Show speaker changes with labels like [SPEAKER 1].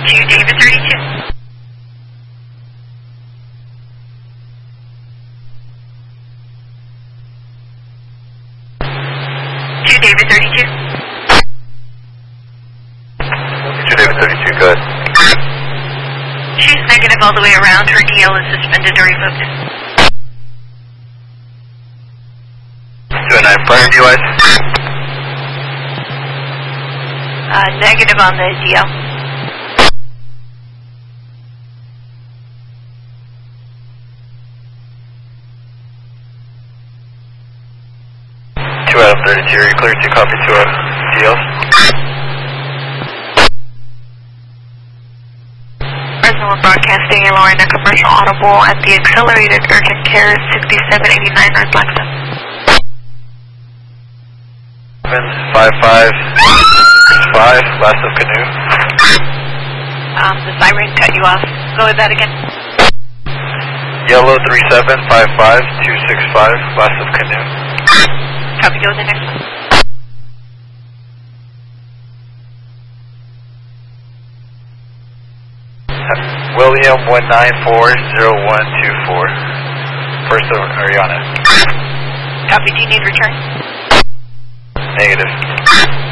[SPEAKER 1] 2 David 32. 2 David 32.
[SPEAKER 2] 2 David 32, go ahead.
[SPEAKER 1] She's negative all the way around. Her DL is suspended or revoked.
[SPEAKER 2] 209, prior DUIs?
[SPEAKER 1] Negative on the DL.
[SPEAKER 2] 2 out of 32, are you clear to copy 2 out of DL?
[SPEAKER 1] Fresno broadcasting a Lorena commercial audible at the accelerated urgent care 6789 North Blackstone.
[SPEAKER 2] 5565, last of Canoe.
[SPEAKER 1] The siren cut you off. Go with that again.
[SPEAKER 2] Yellow 3755 265, last of Canoe.
[SPEAKER 1] Copy, go with the next one.
[SPEAKER 2] William 1940124. First of Ariana.
[SPEAKER 1] Copy, do you need return?
[SPEAKER 2] Negative.